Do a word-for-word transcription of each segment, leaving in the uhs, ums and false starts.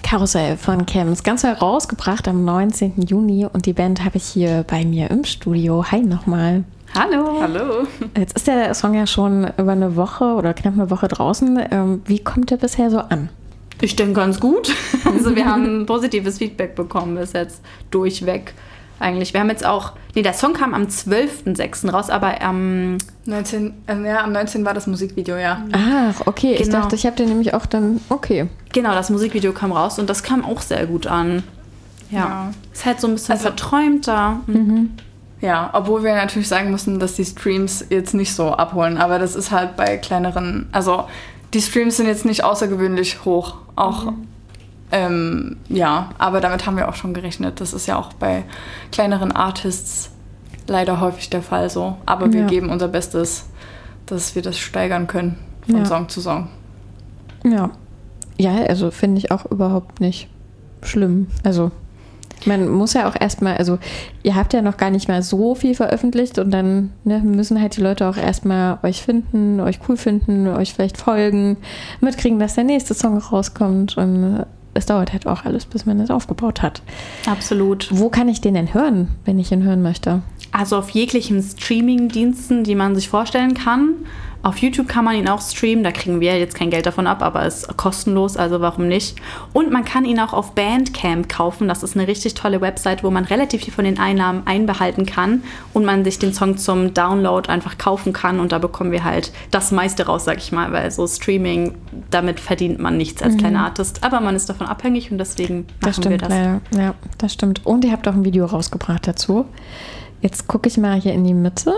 Karussell von Kems, ganz herausgebracht am neunzehnten Juni und die Band habe ich hier bei mir im Studio. Hi nochmal. Hallo. Hallo. Jetzt ist der Song ja schon über eine Woche oder knapp eine Woche draußen. Ähm, wie kommt der bisher so an? Ich denke ganz gut. Also wir haben positives Feedback bekommen bis jetzt durchweg. Eigentlich. Wir haben jetzt auch, nee, der Song kam am zwölften sechsten raus, aber am neunzehnten Ähm, ja, am neunzehnten war das Musikvideo, ja. Ach, okay. Genau. Ich dachte, ich habe den nämlich auch dann, okay. Genau, das Musikvideo kam raus und das kam auch sehr gut an. Ja. Ja. Ist halt so ein bisschen Also- verträumter. Mhm. Ja, obwohl wir natürlich sagen müssen, dass die Streams jetzt nicht so abholen. Aber das ist halt bei kleineren, also die Streams sind jetzt nicht außergewöhnlich hoch. Auch, mhm. ähm, ja, aber damit haben wir auch schon gerechnet. Das ist ja auch bei kleineren Artists leider häufig der Fall so. Aber wir Ja. geben unser Bestes, dass wir das steigern können von Ja. Song zu Song. Ja. Ja, also finde ich auch überhaupt nicht schlimm. Also man muss ja auch erstmal, also ihr habt ja noch gar nicht mal so viel veröffentlicht und dann ne, müssen halt die Leute auch erstmal euch finden, euch cool finden, euch vielleicht folgen, mitkriegen, dass der nächste Song rauskommt und es dauert halt auch alles, bis man es aufgebaut hat. Absolut. Wo kann ich den denn hören, wenn ich ihn hören möchte? Also auf jeglichen Streaming-Diensten, die man sich vorstellen kann. Auf YouTube kann man ihn auch streamen, da kriegen wir jetzt kein Geld davon ab, aber ist kostenlos, also warum nicht. Und man kann ihn auch auf Bandcamp kaufen, das ist eine richtig tolle Website, wo man relativ viel von den Einnahmen einbehalten kann und man sich den Song zum Download einfach kaufen kann und da bekommen wir halt das meiste raus, sag ich mal, weil so Streaming, damit verdient man nichts als Mhm. kleiner Artist, aber man ist davon abhängig und deswegen machen Das stimmt, wir das. leider. Ja, das stimmt. Und ihr habt auch ein Video rausgebracht dazu. Jetzt gucke ich mal hier in die Mitte.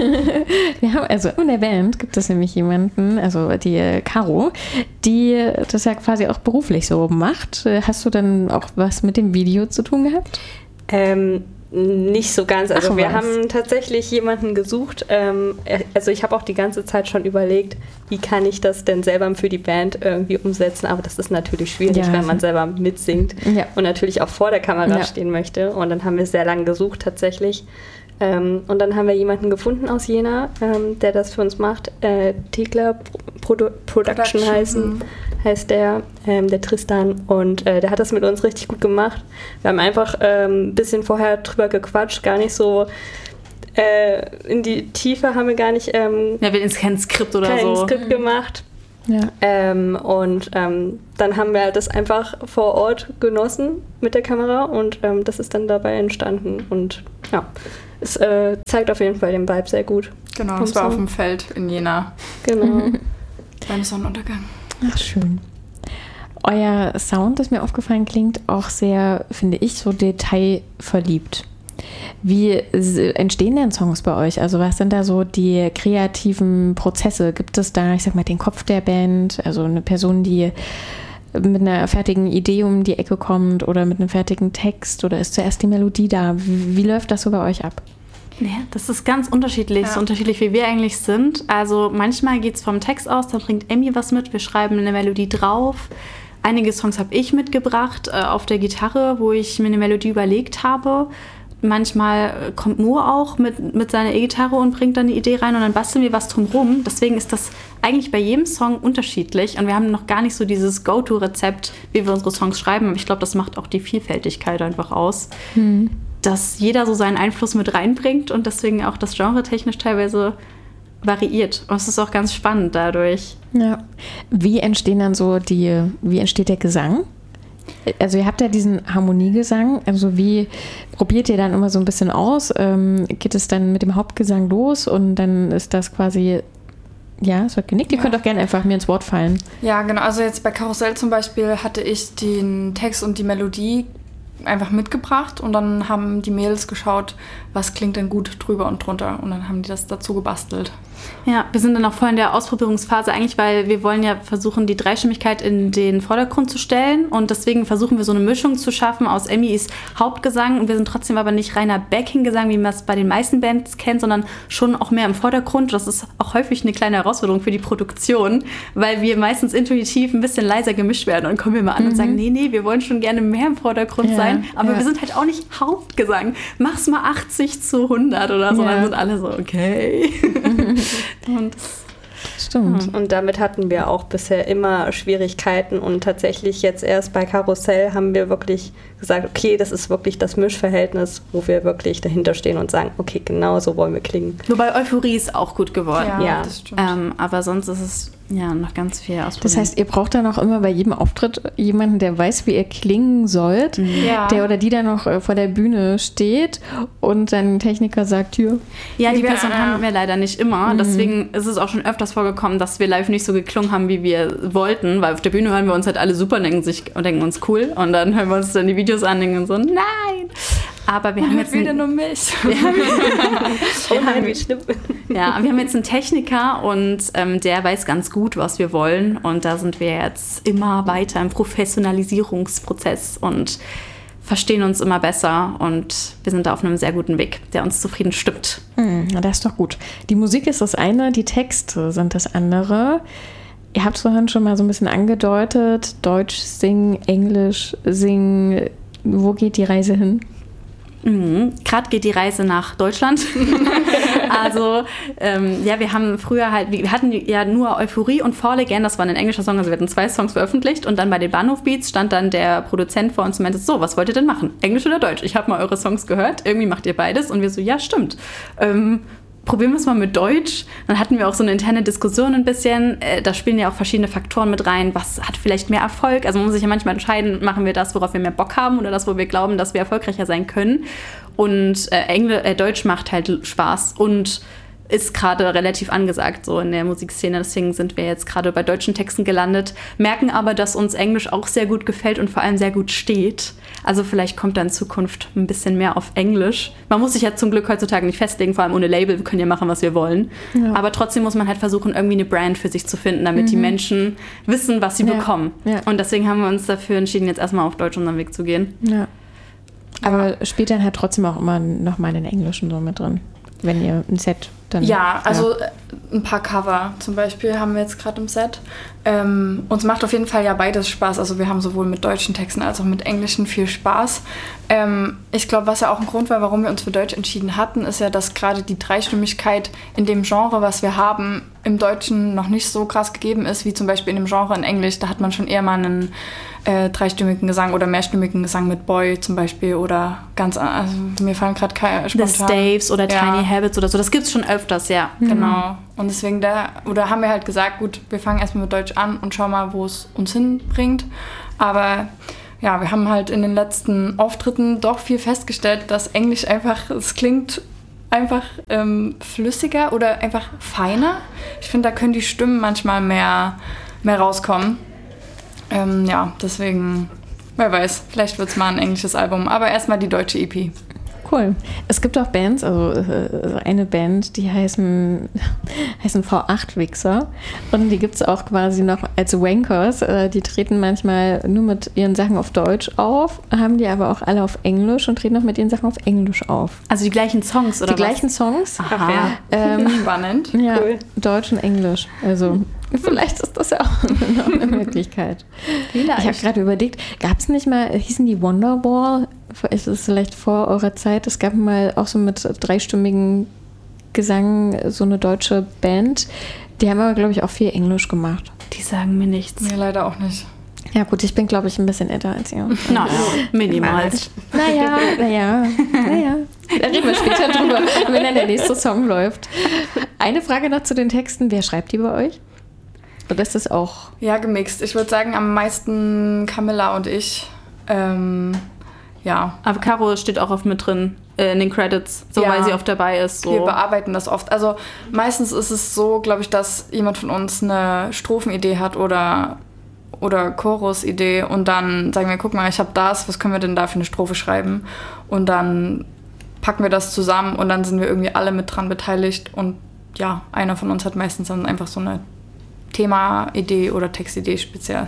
Wir haben, also in der Band gibt es nämlich jemanden, also die äh, Caro, die das ja quasi auch beruflich so macht. Äh, Hast du dann auch was mit dem Video zu tun gehabt? Ähm, nicht so ganz. Also Ach, wir was. haben tatsächlich jemanden gesucht. Ähm, also ich habe auch die ganze Zeit schon überlegt, wie kann ich das denn selber für die Band irgendwie umsetzen. Aber das ist natürlich schwierig, Ja. wenn man selber mitsingt Ja. und natürlich auch vor der Kamera Ja. stehen möchte. Und dann haben wir sehr lange gesucht tatsächlich. Ähm, und dann haben wir jemanden gefunden aus Jena, ähm, der das für uns macht. Äh, Tekla Produ- Production, Production. heißen, heißt der, ähm, der Tristan. Und äh, der hat das mit uns richtig gut gemacht. Wir haben einfach ähm, ein bisschen vorher drüber gequatscht, gar nicht so äh, in die Tiefe haben wir gar nicht ähm, Ja, wir haben kein Skript oder kein so. Skript gemacht. Ja. Ähm, und ähm, dann haben wir das einfach vor Ort genossen mit der Kamera und ähm, das ist dann dabei entstanden. Und ja, es äh, zeigt auf jeden Fall den Vibe sehr gut. Genau, Vom das war Song. auf dem Feld in Jena Genau. beim Sonnenuntergang. Ach, schön. Euer Sound, ist mir aufgefallen, klingt auch sehr, finde ich, so detailverliebt. Wie s- entstehen denn Songs bei euch? Also was sind da so die kreativen Prozesse? Gibt es da, ich sag mal, den Kopf der Band, also eine Person, die mit einer fertigen Idee um die Ecke kommt oder mit einem fertigen Text oder ist zuerst die Melodie da? Wie, wie läuft das so bei euch ab? Ja, das ist ganz unterschiedlich, Ja. so unterschiedlich wie wir eigentlich sind. Also manchmal geht es vom Text aus, dann bringt Emmy was mit, wir schreiben eine Melodie drauf. Einige Songs habe ich mitgebracht äh, auf der Gitarre, wo ich mir eine Melodie überlegt habe. Manchmal äh, kommt Mo auch mit, mit seiner E-Gitarre und bringt dann eine Idee rein und dann basteln wir was drumherum. Deswegen ist das eigentlich bei jedem Song unterschiedlich und wir haben noch gar nicht so dieses Go-To-Rezept, wie wir unsere Songs schreiben. Aber ich glaube, das macht auch die Vielfältigkeit einfach aus. Dass jeder so seinen Einfluss mit reinbringt und deswegen auch das Genre technisch teilweise variiert. Und es ist auch ganz spannend dadurch. Ja. Wie entstehen dann so die, wie entsteht der Gesang? Also ihr habt ja diesen Harmoniegesang, also wie probiert ihr dann immer so ein bisschen aus? Ähm, geht es dann mit dem Hauptgesang los und dann ist das quasi, ja, es wird genickt. Ihr Ja. könnt auch gerne einfach mir ins Wort fallen. Ja, genau. Also jetzt bei Karussell zum Beispiel hatte ich den Text und die Melodie einfach mitgebracht und dann haben die Mädels geschaut, was klingt denn gut drüber und drunter und dann haben die das dazu gebastelt. Ja, wir sind dann auch voll in der Ausprobierungsphase eigentlich, weil wir wollen ja versuchen, die Dreistimmigkeit in den Vordergrund zu stellen und deswegen versuchen wir so eine Mischung zu schaffen aus Emmys Hauptgesang und wir sind trotzdem aber nicht reiner Backing-Gesang, wie man es bei den meisten Bands kennt, sondern schon auch mehr im Vordergrund. Das ist auch häufig eine kleine Herausforderung für die Produktion, weil wir meistens intuitiv ein bisschen leiser gemischt werden und kommen wir mal an Mhm. und sagen, nee, nee, wir wollen schon gerne mehr im Vordergrund Ja, sein, aber ja. wir sind halt auch nicht Hauptgesang. Mach's mal achtzig zu hundert oder so, Ja. dann sind alle so, okay. Und das stimmt. Und damit hatten wir auch bisher immer Schwierigkeiten und tatsächlich jetzt erst bei Karussell haben wir wirklich gesagt, okay, das ist wirklich das Mischverhältnis, wo wir wirklich dahinter stehen und sagen, okay, genau so wollen wir klingen. Wobei Euphorie ist auch gut geworden. Ja, Ja. das stimmt. Ähm, aber sonst ist es ja noch ganz viel ausprobieren. Das heißt, ihr braucht dann auch immer bei jedem Auftritt jemanden, der weiß, wie ihr klingen sollt, Ja. der oder die dann noch äh, vor der Bühne steht und dann Techniker sagt, hier. ja, die Wir- Person äh, haben wir leider nicht immer. Deswegen ist es auch schon öfters vorgekommen, dass wir live nicht so geklungen haben, wie wir wollten, weil auf der Bühne hören wir uns halt alle super und denken, sich, und denken uns cool und dann hören wir uns dann die Videos an und denken so, nein! Aber wir haben jetzt wieder einen, nur mich. Oh nein, wie schlimm. ja, wir haben jetzt einen Techniker und ähm, der weiß ganz gut, was wir wollen und da sind wir jetzt immer weiter im Professionalisierungsprozess und verstehen uns immer besser und wir sind da auf einem sehr guten Weg, der uns zufrieden stimmt. Hm, na, das ist doch gut. Die Musik ist das eine, die Texte sind das andere. Ihr habt es vorhin schon mal so ein bisschen angedeutet, Deutsch singen, Englisch singen. Wo geht die Reise hin? Mhm. Gerade geht die Reise nach Deutschland. also, ähm, ja, wir haben früher halt, wir hatten ja nur Euphorie und Fall Again, das war ein englischer Song, also wir hatten zwei Songs veröffentlicht und dann bei den Bahnhof-Beats stand dann der Produzent vor uns und meinte, so, was wollt ihr denn machen? Englisch oder Deutsch? Ich habe mal eure Songs gehört, irgendwie macht ihr beides und wir so, ja, stimmt. Ähm, probieren wir es mal mit Deutsch. Dann hatten wir auch so eine interne Diskussion ein bisschen. Äh, da spielen ja auch verschiedene Faktoren mit rein. Was hat vielleicht mehr Erfolg? Also man muss sich ja manchmal entscheiden, machen wir das, worauf wir mehr Bock haben oder das, wo wir glauben, dass wir erfolgreicher sein können. Und äh, Engl- äh, Deutsch macht halt Spaß und ist gerade relativ angesagt so in der Musikszene. Deswegen sind wir jetzt gerade bei deutschen Texten gelandet, merken aber, dass uns Englisch auch sehr gut gefällt und vor allem sehr gut steht. Also vielleicht kommt da in Zukunft ein bisschen mehr auf Englisch. Man muss sich ja zum Glück heutzutage nicht festlegen, vor allem ohne Label. Wir können ja machen, was wir wollen. Ja. Aber trotzdem muss man halt versuchen, irgendwie eine Brand für sich zu finden, damit die Menschen wissen, was sie Ja. bekommen. Ja. Und deswegen haben wir uns dafür entschieden, jetzt erstmal auf Deutsch unseren Weg zu gehen. Ja. Aber spielt dann halt trotzdem auch immer noch mal den Englischen so mit drin, wenn ihr ein Set dann... Ja, also äh, ein paar Cover zum Beispiel haben wir jetzt gerade im Set. Ähm, uns macht auf jeden Fall ja beides Spaß. Also wir haben sowohl mit deutschen Texten als auch mit englischen viel Spaß. Ähm, ich glaube, was ja auch ein Grund war, warum wir uns für Deutsch entschieden hatten, ist ja, dass gerade die Dreistimmigkeit in dem Genre, was wir haben, im Deutschen noch nicht so krass gegeben ist, wie zum Beispiel in dem Genre in Englisch. Da hat man schon eher mal einen äh, dreistimmigen Gesang oder mehrstimmigen Gesang mit Boy zum Beispiel oder ganz, also mir fallen gerade keine The spontan. Staves oder Ja. Tiny Habits oder so, das gibt's schon öfters, ja. Genau. Und deswegen da, oder haben wir halt gesagt, gut, wir fangen erstmal mit Deutsch an und schauen mal, wo es uns hinbringt. Aber ja, wir haben halt in den letzten Auftritten doch viel festgestellt, dass Englisch einfach, es klingt einfach ähm, flüssiger oder einfach feiner. Ich finde, da können die Stimmen manchmal mehr, mehr rauskommen. Ähm, ja, deswegen, wer weiß, vielleicht wird es mal ein englisches Album, aber erstmal die deutsche E P. Cool. Es gibt auch Bands, also äh, eine Band, die heißen, heißen V acht Wichser und die gibt es auch quasi noch als Wankers. Äh, die treten manchmal nur mit ihren Sachen auf Deutsch auf, haben die aber auch alle auf Englisch und treten auch mit ihren Sachen auf Englisch auf. Also die gleichen Songs, oder die was? gleichen Songs. Aha. ja. Ähm, Spannend. ja, Cool. Deutsch und Englisch. Also vielleicht ist das ja auch noch eine Möglichkeit. Vielleicht. Ich habe gerade überlegt, gab es nicht mal, hießen die Wonderwall? Ist es vielleicht vor eurer Zeit? Es gab mal auch so mit dreistimmigen Gesang so eine deutsche Band. Die haben aber, glaube ich, auch viel Englisch gemacht. Die sagen mir nichts. Mir leider auch nicht. Ja gut, ich bin, glaube ich, ein bisschen älter als ihr. Na, minimal. Naja, naja, naja. Da reden wir später drüber, wenn dann der nächste Song läuft. Eine Frage noch zu den Texten. Wer schreibt die bei euch? Oder ist das auch... Ja, gemixt. Ich würde sagen, am meisten Camilla und ich. Ähm, ja. Aber Caro steht auch oft mit drin äh, in den Credits, so Ja. weil sie oft dabei ist. So. Wir bearbeiten das oft. Also meistens ist es so, glaube ich, dass jemand von uns eine Strophenidee hat oder, oder Chorusidee und dann sagen wir, guck mal, ich habe das, was können wir denn da für eine Strophe schreiben? Und dann packen wir das zusammen und dann sind wir irgendwie alle mit dran beteiligt und ja, einer von uns hat meistens dann einfach so eine Thema-Idee oder Textidee speziell.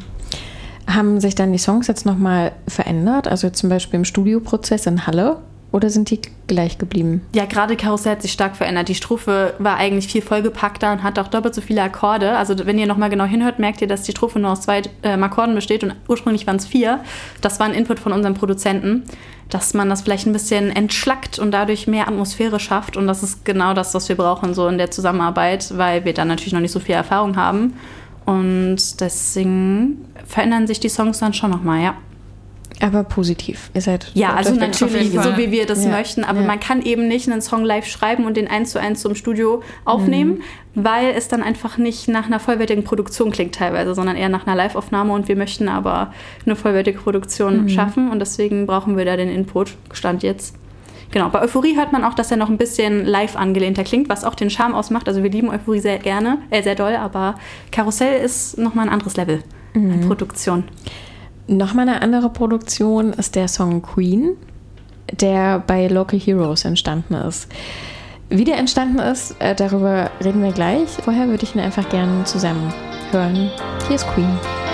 Haben sich dann die Songs jetzt nochmal verändert? Also zum Beispiel im Studioprozess in Halle? oder sind die gleich geblieben? Ja, gerade Karussell hat sich stark verändert. Die Strophe war eigentlich viel vollgepackter und hat auch doppelt so viele Akkorde. Also wenn ihr nochmal genau hinhört, merkt ihr, dass die Strophe nur aus zwei äh, Akkorden besteht und ursprünglich waren es vier. Das war ein Input von unserem Produzenten, dass man das vielleicht ein bisschen entschlackt und dadurch mehr Atmosphäre schafft. Und das ist genau das, was wir brauchen so in der Zusammenarbeit, weil wir da natürlich noch nicht so viel Erfahrung haben. Und deswegen verändern sich die Songs dann schon nochmal, ja. Aber positiv. Ihr seid ja, also natürlich, so wie wir das ja. möchten. Aber ja. man kann eben nicht einen Song live schreiben und den eins zu eins zum Studio aufnehmen, mhm. weil es dann einfach nicht nach einer vollwertigen Produktion klingt teilweise, sondern eher nach einer Live-Aufnahme. Und wir möchten aber eine vollwertige Produktion mhm. schaffen. Und deswegen brauchen wir da den Input. Stand jetzt. Genau, bei Euphorie hört man auch, dass er noch ein bisschen live angelehnter klingt, was auch den Charme ausmacht. Also wir lieben Euphorie sehr gerne, äh, sehr doll. Aber Karussell ist nochmal ein anderes Level mhm. an Produktion. Nochmal eine andere Produktion ist der Song Queen, der bei Local Heroes entstanden ist. Wie der entstanden ist, äh, darüber reden wir gleich. Vorher würde ich ihn einfach gerne zusammen hören. Hier ist Queen.